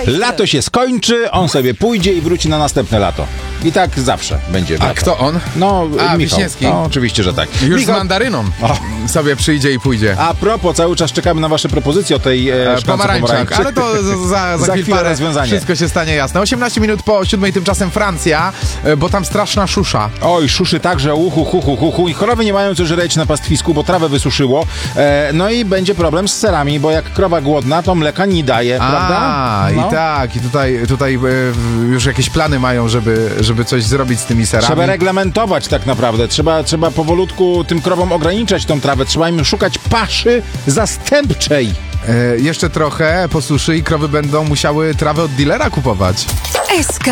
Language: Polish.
Lato się skończy, on sobie pójdzie i wróci na następne lato. I tak zawsze będzie. A kto on? No, Michał. Wiśniewski? No, oczywiście, że tak. Już Michał... z mandaryną sobie przyjdzie i pójdzie. A propos, cały czas czekamy na wasze propozycje o tej pomarańczach, ale to za chwilę rozwiązanie. Wszystko się stanie jasne. 18 minut po 7, tymczasem Francja, bo tam straszna szusza. Oj, szuszy tak, że uhu. I krowy nie mają co żreć na pastwisku, bo trawę wysuszyło. No i będzie problem z serami, bo jak krowa głodna, to mleka nie daje, prawda? No. I tak, i tutaj już jakieś plany mają, żeby coś zrobić z tymi serami. Trzeba reglamentować tak naprawdę. Trzeba powolutku tym krowom ograniczać tą trawę. Trzeba im szukać paszy zastępczej. Jeszcze trochę po suszy i krowy będą musiały trawę od dealera kupować. SK